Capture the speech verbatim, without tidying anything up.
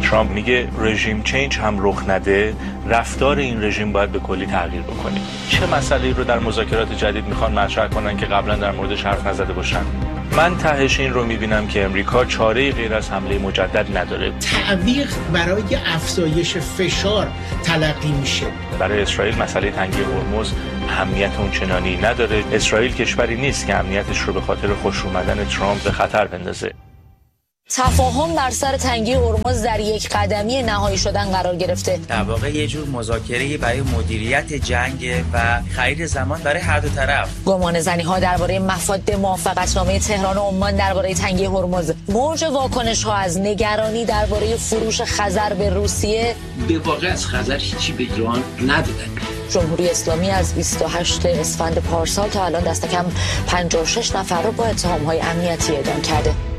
ترامپ میگه رژیم چینج هم رخ نده، رفتار این رژیم باید به کلی تغییر بکنه. چه مسئله‌ای رو در مذاکرات جدید میخوان مطرح کنن که قبلا در موردش حرف نزده باشن؟ من تهش این رو میبینم که امریکا چاره‌ای غیر از حمله مجدد نداره. تعویق برای افزایش فشار تلقی میشه. برای اسرائیل مسئله تنگی هرمز اهمیت اونچنانی نداره. اسرائیل کشوری نیست که امنیتش رو به خاطر خوش اومدن ترامپ به خطر بندازه. تفاهم بر سر تنگی هرمز در یک قدمی نهایی شدن قرار گرفته. در واقع یه جور مذاکره برای مدیریت جنگ و خرید زمان برای هر دو طرف. گمان زنی‌ها درباره مفاد موافقتنامه تهران و عمان درباره تنگی هرمز، موج واکنش‌ها از نگرانی درباره فروش خزر به روسیه. به واقع از خزر هیچی به ایران ندادن. جمهوری اسلامی از بیست و هشتم اسفند پارسال تا الان دست کم پنجاه و شش نفر رو با اتهام‌های امنیتی اعدام کرده.